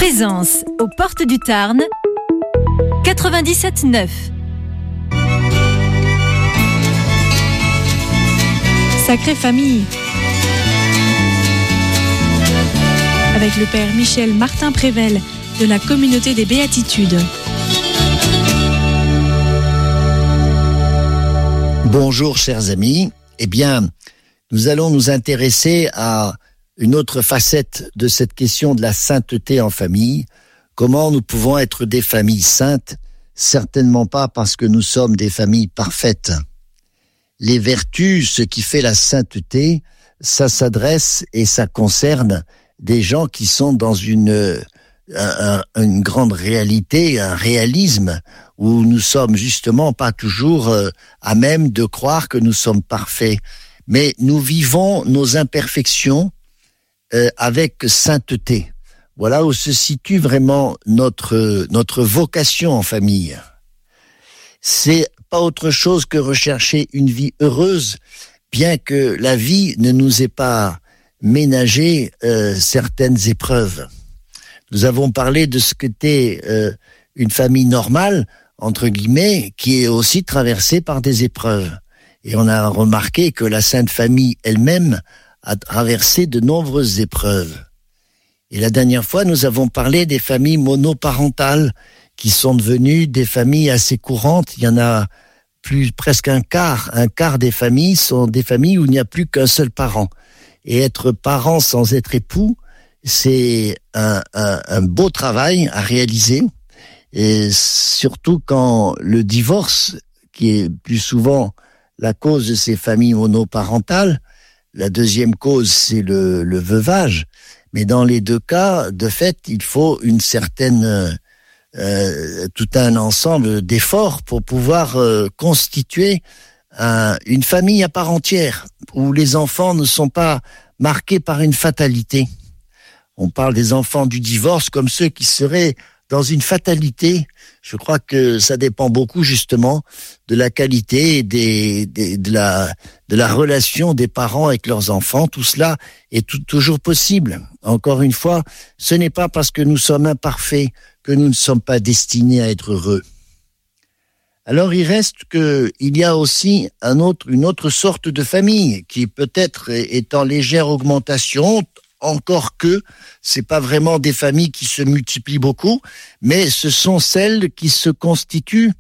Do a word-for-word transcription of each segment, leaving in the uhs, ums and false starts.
Plaisance, aux portes du Tarn, quatre-vingt-dix-sept neuf. Sacrée famille. Avec le père Michel Martin Prével de la communauté des Béatitudes. Bonjour chers amis, eh bien nous allons nous intéresser à une autre facette de cette question de la sainteté en famille. Comment nous pouvons être des familles saintes? Certainement pas parce que nous sommes des familles parfaites. Les vertus, ce qui fait la sainteté, ça s'adresse et ça concerne des gens qui sont dans une, un, une grande réalité, un réalisme, où nous sommes justement pas toujours euh, à même de croire que nous sommes parfaits. Mais nous vivons nos imperfections euh, avec sainteté. Voilà où se situe vraiment notre, notre vocation en famille. C'est pas autre chose que rechercher une vie heureuse, bien que la vie ne nous ait pas ménagé euh, certaines épreuves. Nous avons parlé de ce qu'était euh, une famille normale, entre guillemets, qui est aussi traversée par des épreuves. Et on a remarqué que la Sainte Famille elle-même a traversé de nombreuses épreuves. Et la dernière fois, nous avons parlé des familles monoparentales qui sont devenues des familles assez courantes. Il y en a plus, presque un quart. Un quart des familles sont des familles où il n'y a plus qu'un seul parent. Et être parent sans être époux, c'est un, un, un beau travail à réaliser. Et surtout quand le divorce, qui est plus souvent la cause de ces familles monoparentales, la deuxième cause, c'est le, le veuvage. Mais dans les deux cas, de fait, il faut une certaine, euh, tout un ensemble d'efforts pour pouvoir euh, constituer un, une famille à part entière, où les enfants ne sont pas marqués par une fatalité. On parle des enfants du divorce comme ceux qui seraient dans une fatalité. Je crois que ça dépend beaucoup justement de la qualité des, des, de la de la relation des parents avec leurs enfants. Tout cela est tout, toujours possible. Encore une fois, ce n'est pas parce que nous sommes imparfaits que nous ne sommes pas destinés à être heureux. Alors il reste que il y a aussi un autre une autre sorte de famille qui peut-être est en légère augmentation. Encore que c'est pas vraiment des familles qui se multiplient beaucoup, mais ce sont celles qui se constituent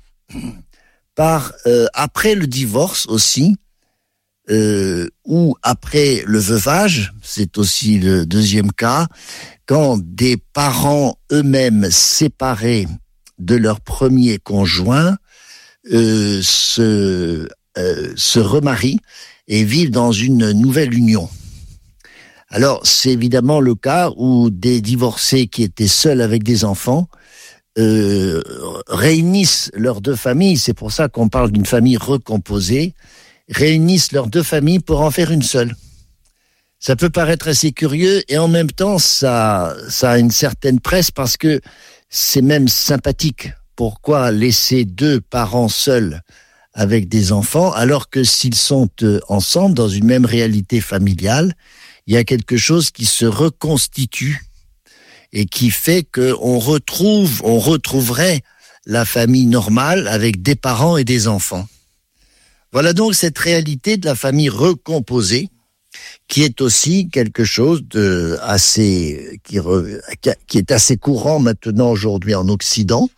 par euh, après le divorce aussi, euh, ou après le veuvage, c'est aussi le deuxième cas, quand des parents eux-mêmes séparés de leur premier conjoint euh, se euh, se remarient et vivent dans une nouvelle union. Alors, c'est évidemment le cas où des divorcés qui étaient seuls avec des enfants euh, réunissent leurs deux familles, c'est pour ça qu'on parle d'une famille recomposée, réunissent leurs deux familles pour en faire une seule. Ça peut paraître assez curieux et en même temps, ça, ça a une certaine presse parce que c'est même sympathique. Pourquoi laisser deux parents seuls avec des enfants alors que s'ils sont ensemble dans une même réalité familiale, il y a quelque chose qui se reconstitue et qui fait qu'on retrouve, on retrouverait la famille normale avec des parents et des enfants. Voilà donc cette réalité de la famille recomposée qui est aussi quelque chose de assez, qui, re, qui est assez courant maintenant aujourd'hui en Occident.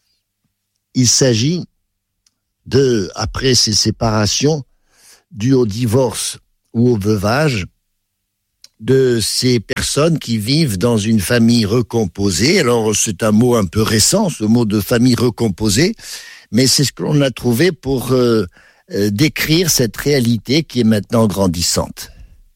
Il s'agit de, après ces séparations dues au divorce ou au veuvage, de ces personnes qui vivent dans une famille recomposée. Alors, c'est un mot un peu récent, ce mot de famille recomposée, mais c'est ce que l'on a trouvé pour euh, euh, décrire cette réalité qui est maintenant grandissante.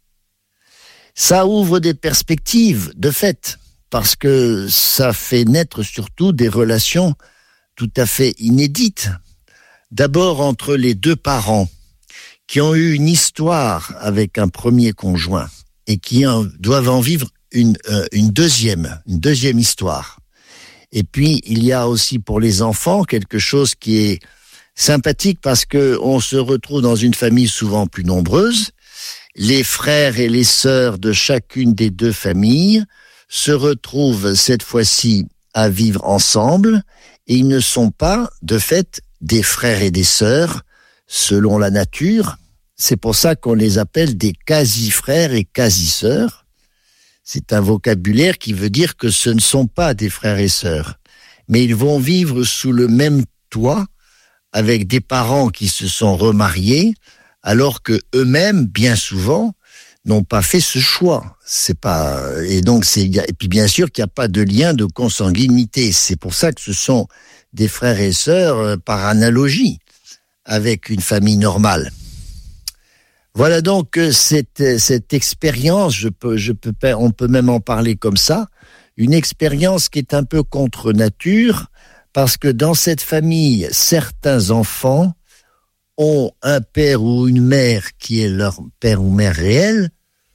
Ça ouvre des perspectives, de fait, parce que ça fait naître surtout des relations tout à fait inédites. D'abord, entre les deux parents qui ont eu une histoire avec un premier conjoint, et qui en, doivent en vivre une, euh, une deuxième, une deuxième histoire. Et puis, il y a aussi pour les enfants quelque chose qui est sympathique parce que on se retrouve dans une famille souvent plus nombreuse. Les frères et les sœurs de chacune des deux familles se retrouvent cette fois-ci à vivre ensemble et ils ne sont pas, de fait, des frères et des sœurs selon la nature. C'est pour ça qu'on les appelle des quasi-frères et quasi-sœurs. C'est un vocabulaire qui veut dire que ce ne sont pas des frères et sœurs, mais ils vont vivre sous le même toit avec des parents qui se sont remariés, alors que eux-mêmes, bien souvent, n'ont pas fait ce choix. C'est pas et donc c'est et puis bien sûr qu'il n'y a pas de lien de consanguinité. C'est pour ça que ce sont des frères et sœurs euh, par analogie avec une famille normale. Voilà donc cette cette expérience. Je peux je peux on peut même en parler comme ça. Une expérience qui est un peu contre nature parce que dans cette famille, certains enfants ont un père ou une mère qui est leur père ou mère réel.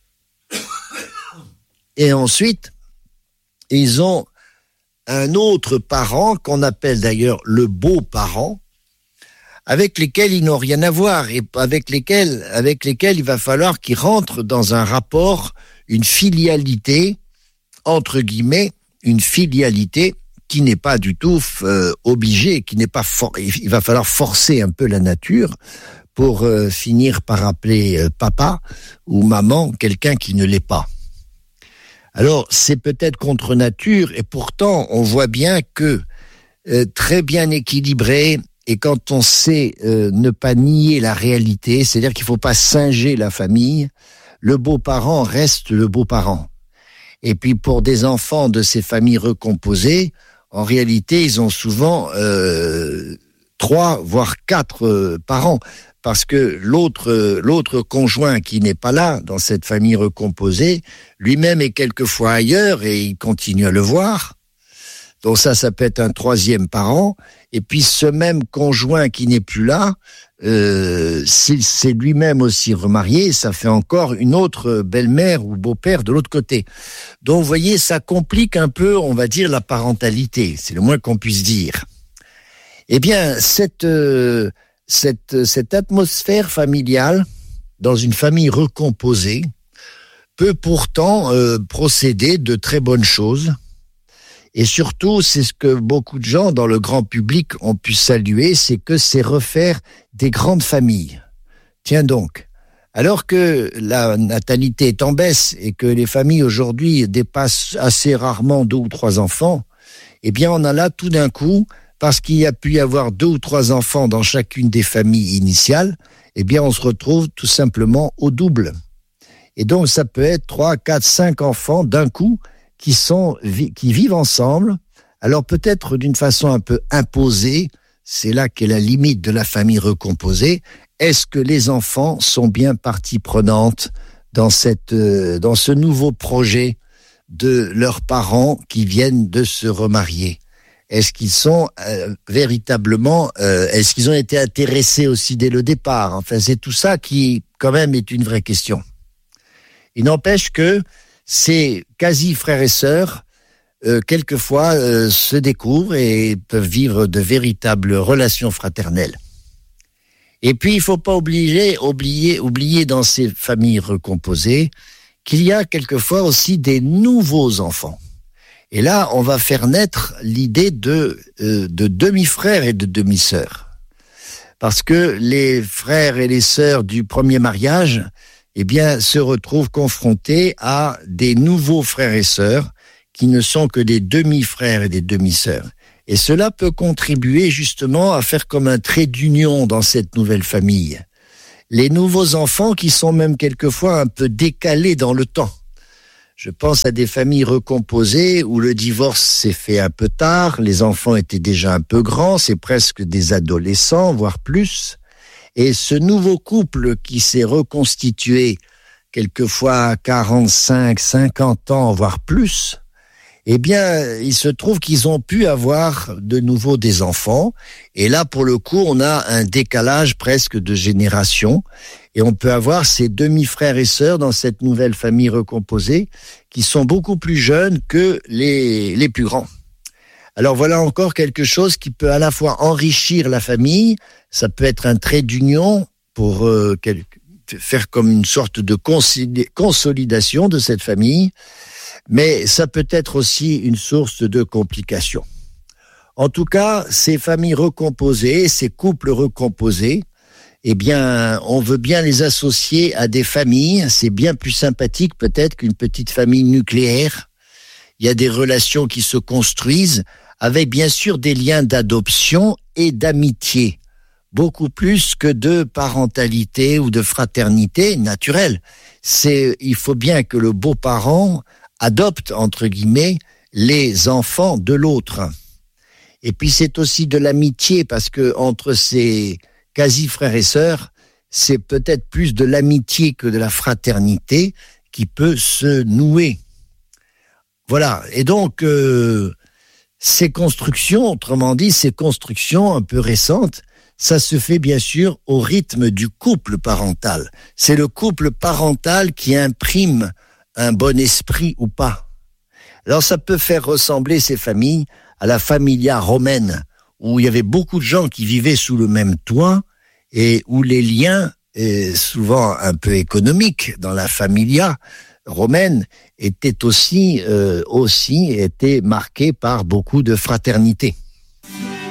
Et ensuite, ils ont un autre parent qu'on appelle d'ailleurs le beau-parent, avec lesquels ils n'ont rien à voir et avec lesquels, avec lesquels il va falloir qu'ils rentrent dans un rapport, une filialité, entre guillemets, une filialité qui n'est pas du tout euh, obligée, qui n'est pas for- il va falloir forcer un peu la nature pour euh, finir par appeler euh, papa ou maman quelqu'un qui ne l'est pas. Alors, c'est peut-être contre nature, et pourtant, on voit bien que euh, très bien équilibré, et quand on sait euh, ne pas nier la réalité, c'est-à-dire qu'il ne faut pas singer la famille, le beau-parent reste le beau-parent. Et puis, pour des enfants de ces familles recomposées, en réalité, ils ont souvent euh, trois, voire quatre euh, parents. Parce que l'autre, l'autre conjoint qui n'est pas là dans cette famille recomposée, lui-même est quelquefois ailleurs et il continue à le voir. Donc ça, ça peut être un troisième parent. Et puis ce même conjoint qui n'est plus là, euh, s'il s'est lui-même aussi remarié, ça fait encore une autre belle-mère ou beau-père de l'autre côté. Donc vous voyez, ça complique un peu, on va dire, la parentalité. C'est le moins qu'on puisse dire. Eh bien, cette... Euh, Cette, cette atmosphère familiale, dans une famille recomposée, peut pourtant euh, procéder de très bonnes choses. Et surtout, c'est ce que beaucoup de gens dans le grand public ont pu saluer, c'est que c'est refaire des grandes familles. Tiens donc, alors que la natalité est en baisse et que les familles aujourd'hui dépassent assez rarement deux ou trois enfants, eh bien on a là tout d'un coup... parce qu'il y a pu y avoir deux ou trois enfants dans chacune des familles initiales, eh bien, on se retrouve tout simplement au double. Et donc, ça peut être trois, quatre, cinq enfants d'un coup qui sont, qui vivent ensemble. Alors, peut-être d'une façon un peu imposée, c'est là qu'est la limite de la famille recomposée. Est-ce que les enfants sont bien partie prenante dans cette, euh, dans ce nouveau projet de leurs parents qui viennent de se remarier? Est-ce qu'ils sont euh, véritablement, euh, est-ce qu'ils ont été intéressés aussi dès le départ? Enfin, c'est tout ça qui, quand même, est une vraie question. Il n'empêche que ces quasi frères et sœurs, euh, quelquefois, euh, se découvrent et peuvent vivre de véritables relations fraternelles. Et puis, il ne faut pas oublier, oublier, oublier dans ces familles recomposées qu'il y a quelquefois aussi des nouveaux enfants. Et là, on va faire naître l'idée de, euh, de demi-frères et de demi-sœurs. Parce que les frères et les sœurs du premier mariage, eh bien, se retrouvent confrontés à des nouveaux frères et sœurs qui ne sont que des demi-frères et des demi-sœurs. Et cela peut contribuer justement à faire comme un trait d'union dans cette nouvelle famille. Les nouveaux enfants qui sont même quelquefois un peu décalés dans le temps. Je pense à des familles recomposées où le divorce s'est fait un peu tard, les enfants étaient déjà un peu grands, c'est presque des adolescents, voire plus. Et ce nouveau couple qui s'est reconstitué quelquefois à quarante-cinq, cinquante ans, voire plus, eh bien, il se trouve qu'ils ont pu avoir de nouveau des enfants. Et là, pour le coup, on a un décalage presque de génération. Et on peut avoir ces demi-frères et sœurs dans cette nouvelle famille recomposée qui sont beaucoup plus jeunes que les, les plus grands. Alors voilà encore quelque chose qui peut à la fois enrichir la famille, ça peut être un trait d'union pour euh, faire comme une sorte de consolidation de cette famille, mais ça peut être aussi une source de complications. En tout cas, ces familles recomposées, ces couples recomposés, eh bien, on veut bien les associer à des familles. C'est bien plus sympathique peut-être qu'une petite famille nucléaire. Il y a des relations qui se construisent avec bien sûr des liens d'adoption et d'amitié, beaucoup plus que de parentalité ou de fraternité naturelle. C'est, il faut bien que le beau-parent adopte, entre guillemets, les enfants de l'autre. Et puis c'est aussi de l'amitié, parce que entre ces quasi frères et sœurs, c'est peut-être plus de l'amitié que de la fraternité qui peut se nouer. Voilà, et donc euh, ces constructions, autrement dit, ces constructions un peu récentes, ça se fait bien sûr au rythme du couple parental. C'est le couple parental qui imprime un bon esprit ou pas. Alors ça peut faire ressembler ces familles à la familia romaine, où il y avait beaucoup de gens qui vivaient sous le même toit et où les liens, souvent un peu économiques dans la familia romaine, étaient aussi, euh, aussi étaient marqués par beaucoup de fraternité.